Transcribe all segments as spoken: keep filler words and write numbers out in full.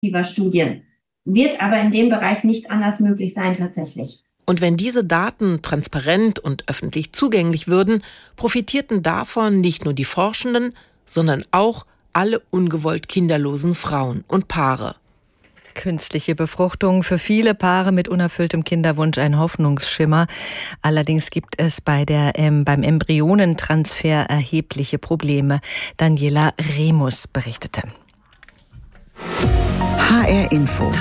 Studien. Wird aber in dem Bereich nicht anders möglich sein tatsächlich. Und wenn diese Daten transparent und öffentlich zugänglich würden, profitierten davon nicht nur die Forschenden, sondern auch alle ungewollt kinderlosen Frauen und Paare. Künstliche Befruchtung für viele Paare mit unerfülltem Kinderwunsch ein Hoffnungsschimmer. Allerdings gibt es bei der, ähm, beim Embryonentransfer erhebliche Probleme. Daniela Remus berichtete. H R Info.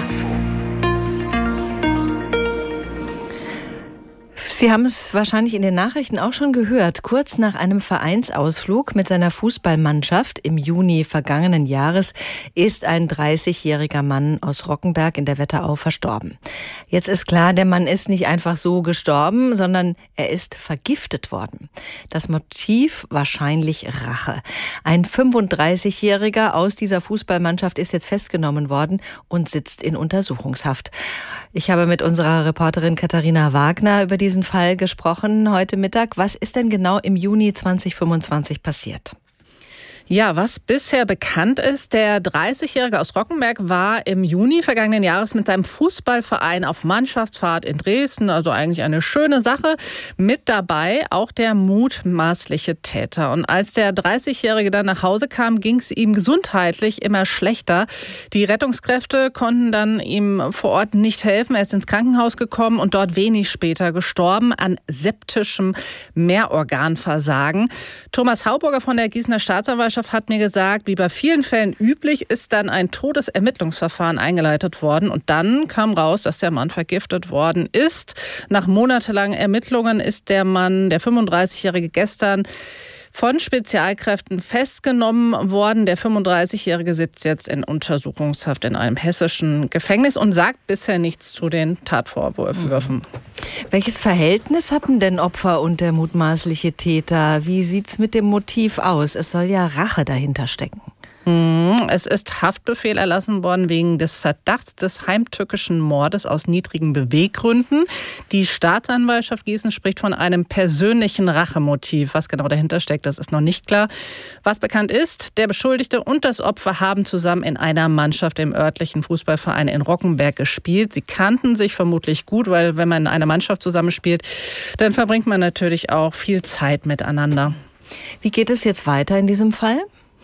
Sie haben es wahrscheinlich in den Nachrichten auch schon gehört. Kurz nach einem Vereinsausflug mit seiner Fußballmannschaft im Juni vergangenen Jahres ist ein dreißigjähriger Mann aus Rockenberg in der Wetterau verstorben. Jetzt ist klar, der Mann ist nicht einfach so gestorben, sondern er ist vergiftet worden. Das Motiv wahrscheinlich Rache. Ein fünfunddreißigjähriger aus dieser Fußballmannschaft ist jetzt festgenommen worden und sitzt in Untersuchungshaft. Ich habe mit unserer Reporterin Katharina Wagner über diesen Fall gesprochen heute Mittag. Was ist denn genau im Juni zweitausendfünfundzwanzig passiert? Ja, was bisher bekannt ist, der dreißigjährige aus Rockenberg war im Juni vergangenen Jahres mit seinem Fußballverein auf Mannschaftsfahrt in Dresden, also eigentlich eine schöne Sache. Mit dabei auch der mutmaßliche Täter. Und als der dreißigjährige dann nach Hause kam, ging es ihm gesundheitlich immer schlechter. Die Rettungskräfte konnten dann ihm vor Ort nicht helfen. Er ist ins Krankenhaus gekommen und dort wenig später gestorben an septischem Mehrorganversagen. Thomas Hauburger von der Gießener Staatsanwaltschaft hat mir gesagt, wie bei vielen Fällen üblich, ist dann ein Todesermittlungsverfahren eingeleitet worden. Und dann kam raus, dass der Mann vergiftet worden ist. Nach monatelangen Ermittlungen ist der Mann, der fünfunddreißigjährige, gestern von Spezialkräften festgenommen worden. Der fünfunddreißigjährige sitzt jetzt in Untersuchungshaft in einem hessischen Gefängnis und sagt bisher nichts zu den Tatvorwürfen. Welches Verhältnis hatten denn Opfer und der mutmaßliche Täter? Wie sieht's mit dem Motiv aus? Es soll ja Rache dahinter stecken. Es ist Haftbefehl erlassen worden wegen des Verdachts des heimtückischen Mordes aus niedrigen Beweggründen. Die Staatsanwaltschaft Gießen spricht von einem persönlichen Rachemotiv. Was genau dahinter steckt, das ist noch nicht klar. Was bekannt ist, der Beschuldigte und das Opfer haben zusammen in einer Mannschaft im örtlichen Fußballverein in Rockenberg gespielt. Sie kannten sich vermutlich gut, weil wenn man in einer Mannschaft zusammenspielt, dann verbringt man natürlich auch viel Zeit miteinander. Wie geht es jetzt weiter in diesem Fall?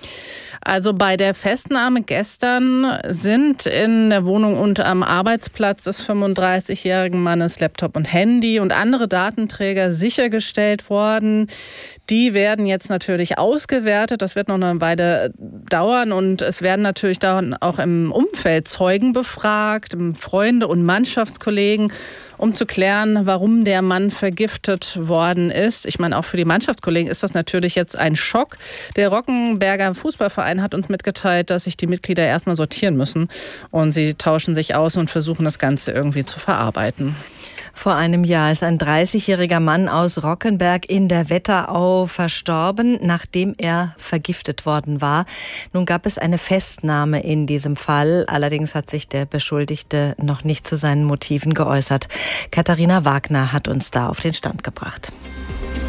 Also bei der Festnahme gestern sind in der Wohnung und am Arbeitsplatz des fünfunddreißigjährigen Mannes Laptop und Handy und andere Datenträger sichergestellt worden. Die werden jetzt natürlich ausgewertet. Das wird noch eine Weile dauern und es werden natürlich dann auch im Umfeld Zeugen befragt, Freunde und Mannschaftskollegen, um zu klären, warum der Mann vergiftet worden ist. Ich meine, auch für die Mannschaftskollegen ist das natürlich jetzt ein Schock. Der Rockenberger Fußballverein hat uns mitgeteilt, dass sich die Mitglieder erstmal sortieren müssen und sie tauschen sich aus und versuchen, das Ganze irgendwie zu verarbeiten. Vor einem Jahr ist ein dreißigjähriger Mann aus Rockenberg in der Wetterau verstorben, nachdem er vergiftet worden war. Nun gab es eine Festnahme in diesem Fall. Allerdings hat sich der Beschuldigte noch nicht zu seinen Motiven geäußert. Katharina Wagner hat uns da auf den Stand gebracht.